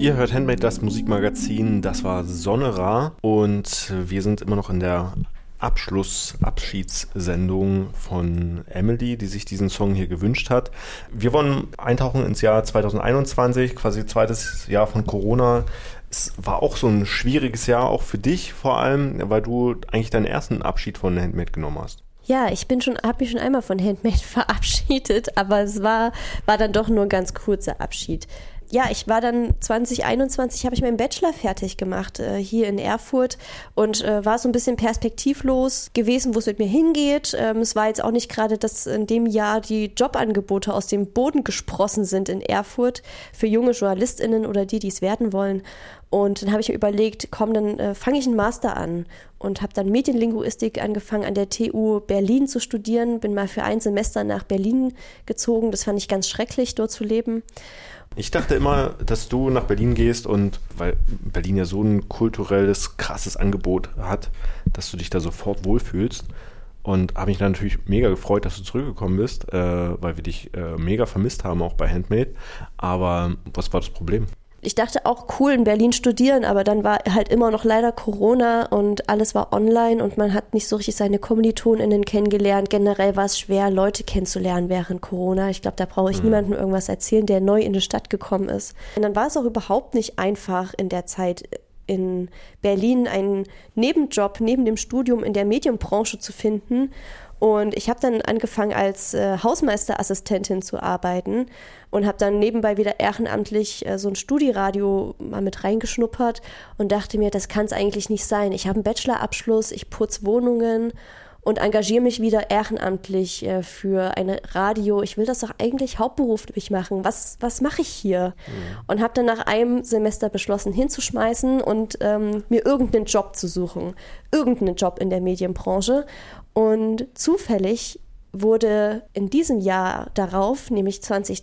Ihr hört Handmade, das Musikmagazin. Das war Sonnerar und wir sind immer noch in der Abschiedssendung von Emily, die sich diesen Song hier gewünscht hat. Wir wollen eintauchen ins Jahr 2021, quasi zweites Jahr von Corona. Es war auch so ein schwieriges Jahr, auch für dich vor allem, weil du eigentlich deinen ersten Abschied von Handmade genommen hast. Ja, habe mich schon einmal von Handmade verabschiedet, aber es war dann doch nur ein ganz kurzer Abschied. Ja, ich war dann 2021, habe ich meinen Bachelor fertig gemacht hier in Erfurt und war so ein bisschen perspektivlos gewesen, wo es mit mir hingeht. Es war jetzt auch nicht gerade, dass in dem Jahr die Jobangebote aus dem Boden gesprossen sind in Erfurt für junge JournalistInnen oder die es werden wollen. Und dann habe ich mir überlegt, komm, dann fange ich einen Master an und habe dann Medienlinguistik angefangen an der TU Berlin zu studieren. Bin mal für ein Semester nach Berlin gezogen. Das fand ich ganz schrecklich, dort zu leben. Ich dachte immer, dass du nach Berlin gehst und weil Berlin ja so ein kulturelles, krasses Angebot hat, dass du dich da sofort wohlfühlst. Und habe mich dann natürlich mega gefreut, dass du zurückgekommen bist, weil wir dich mega vermisst haben, auch bei Handmade. Aber was war das Problem? Ich dachte auch, cool, in Berlin studieren, aber dann war halt immer noch leider Corona und alles war online und man hat nicht so richtig seine KommilitonInnen kennengelernt. Generell war es schwer, Leute kennenzulernen während Corona. Ich glaube, da brauche ich niemandem irgendwas erzählen, der neu in die Stadt gekommen ist. Und dann war es auch überhaupt nicht einfach in der Zeit in Berlin einen Nebenjob neben dem Studium in der Medienbranche zu finden. Und ich habe dann angefangen, als Hausmeisterassistentin zu arbeiten und habe dann nebenbei wieder ehrenamtlich so ein Studiradio mal mit reingeschnuppert und dachte mir, das kann es eigentlich nicht sein. Ich habe einen Bachelorabschluss, ich putze Wohnungen und engagiere mich wieder ehrenamtlich für ein Radio. Ich will das doch eigentlich hauptberuflich machen. Was mache ich hier? Und habe dann nach einem Semester beschlossen, hinzuschmeißen und mir irgendeinen Job zu suchen. Irgendeinen Job in der Medienbranche. Und zufällig wurde in diesem Jahr darauf, nämlich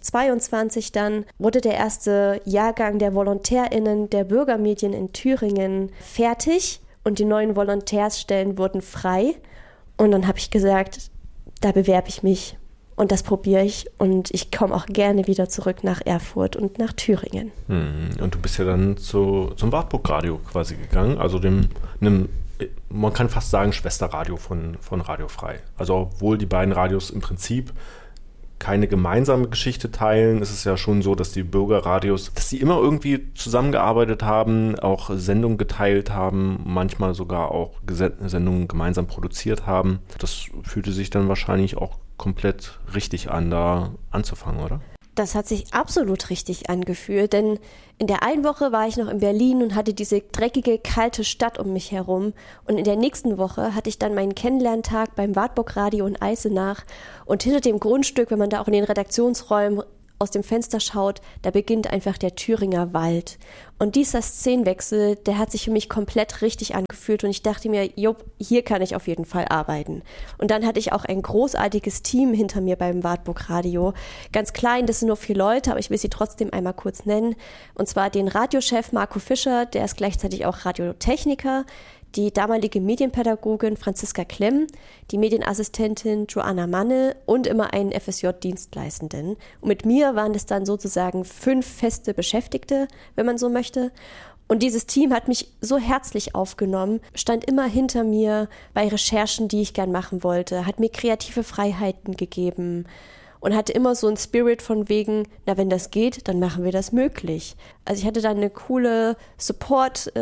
2022 dann, wurde der erste Jahrgang der VolontärInnen der Bürgermedien in Thüringen fertig und die neuen Volontärstellen wurden frei. Und dann habe ich gesagt, da bewerbe ich mich und das probiere ich und ich komme auch gerne wieder zurück nach Erfurt und nach Thüringen. Und du bist ja dann zum Wartburg Radio quasi gegangen, also einem, man kann fast sagen, Schwesterradio von Radio Frei. Also obwohl die beiden Radios im Prinzip keine gemeinsame Geschichte teilen, ist es ja schon so, dass die Bürgerradios, dass die immer irgendwie zusammengearbeitet haben, auch Sendungen geteilt haben, manchmal sogar auch Sendungen gemeinsam produziert haben. Das fühlte sich dann wahrscheinlich auch komplett richtig an, da anzufangen, oder? Das hat sich absolut richtig angefühlt, denn in der einen Woche war ich noch in Berlin und hatte diese dreckige, kalte Stadt um mich herum. Und in der nächsten Woche hatte ich dann meinen Kennenlerntag beim Wartburg Radio in Eisenach. Und hinter dem Grundstück, wenn man da auch in den Redaktionsräumen aus dem Fenster schaut, da beginnt einfach der Thüringer Wald. Und dieser Szenenwechsel, der hat sich für mich komplett richtig angefühlt und ich dachte mir, hier kann ich auf jeden Fall arbeiten. Und dann hatte ich auch ein großartiges Team hinter mir beim Wartburg Radio. Ganz klein, das sind nur 4 Leute, aber ich will sie trotzdem einmal kurz nennen. Und zwar den Radiochef Marco Fischer, der ist gleichzeitig auch Radiotechniker, die damalige Medienpädagogin Franziska Klemm, die Medienassistentin Joanna Manne und immer einen FSJ-Dienstleistenden. Und mit mir waren es dann sozusagen 5 feste Beschäftigte, wenn man so möchte. Und dieses Team hat mich so herzlich aufgenommen, stand immer hinter mir bei Recherchen, die ich gern machen wollte, hat mir kreative Freiheiten gegeben und hatte immer so einen Spirit von wegen, na, wenn das geht, dann machen wir das möglich. Also ich hatte da einen coolen Support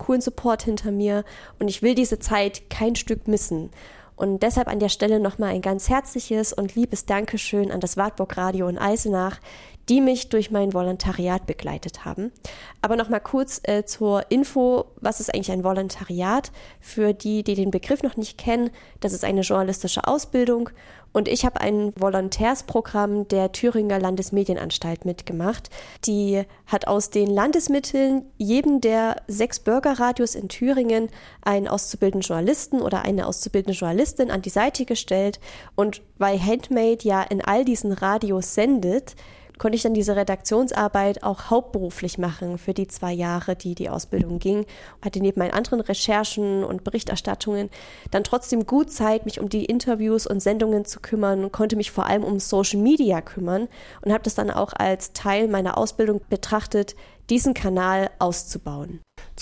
hinter mir und ich will diese Zeit kein Stück missen. Und deshalb an der Stelle nochmal ein ganz herzliches und liebes Dankeschön an das Wartburg Radio in Eisenach, die mich durch mein Volontariat begleitet haben. Aber nochmal kurz zur Info, was ist eigentlich ein Volontariat? Für die den Begriff noch nicht kennen, das ist eine journalistische Ausbildung und ich habe ein Volontärsprogramm der Thüringer Landesmedienanstalt mitgemacht. Die hat aus den Landesmitteln jedem der 6 Bürgerradios in Thüringen einen auszubildenden Journalisten oder eine auszubildende Journalistin an die Seite gestellt und weil Handmade ja in all diesen Radios sendet, konnte ich dann diese Redaktionsarbeit auch hauptberuflich machen für die 2 Jahre, die die Ausbildung ging. Hatte neben meinen anderen Recherchen und Berichterstattungen dann trotzdem gut Zeit, mich um die Interviews und Sendungen zu kümmern und konnte mich vor allem um Social Media kümmern und habe das dann auch als Teil meiner Ausbildung betrachtet, diesen Kanal auszubauen.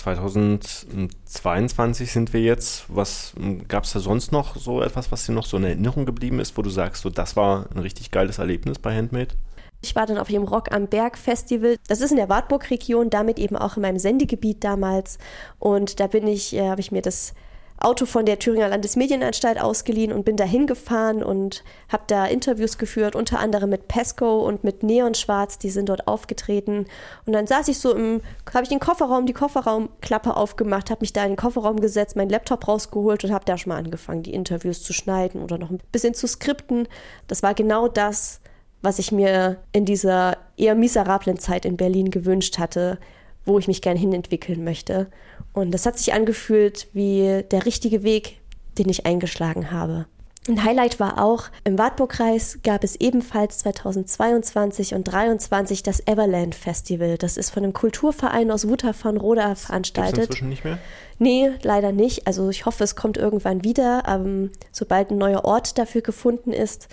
2022 sind wir jetzt. Was gab es da sonst noch so etwas, was dir noch so in Erinnerung geblieben ist, wo du sagst, so das war ein richtig geiles Erlebnis bei Handmade? Ich war dann auf dem Rock am Berg Festival. Das ist in der Wartburg-Region, damit eben auch in meinem Sendegebiet damals. Und da habe ich mir das Auto von der Thüringer Landesmedienanstalt ausgeliehen und bin da hingefahren und habe da Interviews geführt, unter anderem mit Pesco und mit Neonschwarz, die sind dort aufgetreten. Und dann saß ich habe ich die Kofferraumklappe aufgemacht, habe mich da in den Kofferraum gesetzt, meinen Laptop rausgeholt und habe da schon mal angefangen, die Interviews zu schneiden oder noch ein bisschen zu skripten. Das war genau das, was ich mir in dieser eher miserablen Zeit in Berlin gewünscht hatte, wo ich mich gerne hinentwickeln möchte. Und das hat sich angefühlt wie der richtige Weg, den ich eingeschlagen habe. Ein Highlight war auch, im Wartburgkreis gab es ebenfalls 2022 und 2023 das Everland Festival. Das ist von einem Kulturverein aus Wutach-Fraunhoda veranstaltet. Gibt's inzwischen nicht mehr? Nee, leider nicht. Also ich hoffe, es kommt irgendwann wieder, sobald ein neuer Ort dafür gefunden ist.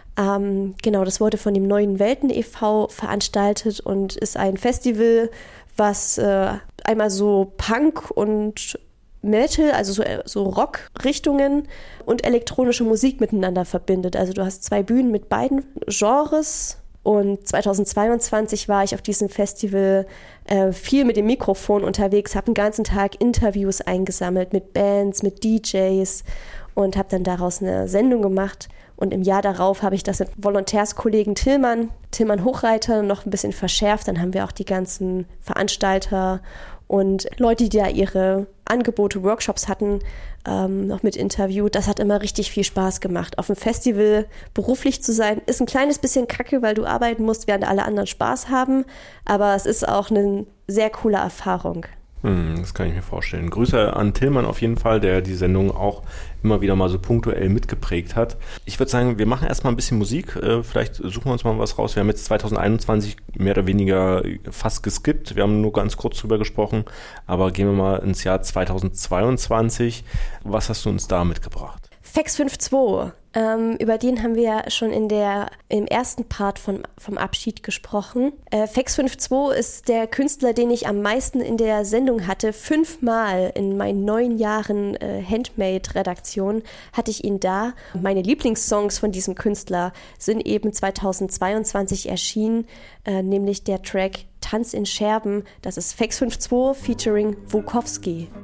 Genau, das wurde von dem Neuen Welten e.V. veranstaltet und ist ein Festival, was einmal so Punk und Metal, also so Rock-Richtungen und elektronische Musik miteinander verbindet. Also du hast 2 Bühnen mit beiden Genres. Und 2022 war ich auf diesem Festival viel mit dem Mikrofon unterwegs, habe den ganzen Tag Interviews eingesammelt mit Bands, mit DJs und habe dann daraus eine Sendung gemacht. Und im Jahr darauf habe ich das mit Volontärskollegen Tillmann Hochreiter noch ein bisschen verschärft. Dann haben wir auch die ganzen Veranstalter und Leute, die da ihre Angebote, Workshops hatten, noch mit interviewt. Das hat immer richtig viel Spaß gemacht. Auf dem Festival beruflich zu sein, ist ein kleines bisschen kacke, weil du arbeiten musst, während alle anderen Spaß haben. Aber es ist auch eine sehr coole Erfahrung. Das kann ich mir vorstellen. Grüße an Tillmann auf jeden Fall, der die Sendung auch immer wieder mal so punktuell mitgeprägt hat. Ich würde sagen, wir machen erstmal ein bisschen Musik. Vielleicht suchen wir uns mal was raus. Wir haben jetzt 2021 mehr oder weniger fast geskippt. Wir haben nur ganz kurz drüber gesprochen. Aber gehen wir mal ins Jahr 2022. Was hast du uns da mitgebracht? Fex 5.2, über den haben wir ja schon im ersten Part vom Abschied gesprochen. Fex 5.2 ist der Künstler, den ich am meisten in der Sendung hatte. 5-mal in meinen 9 Jahren Handmade-Redaktion hatte ich ihn da. Meine Lieblingssongs von diesem Künstler sind eben 2022 erschienen, nämlich der Track Tanz in Scherben. Das ist Fex 5.2 featuring Wukowski.